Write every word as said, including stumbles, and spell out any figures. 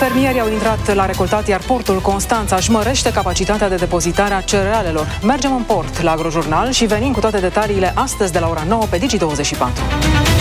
Fermierii au intrat la recoltat, iar portul Constanța își mărește capacitatea de depozitare a cerealelor. Mergem în port la Agrojurnal și venim cu toate detaliile astăzi de la ora nouă pe Digi douăzeci și patru.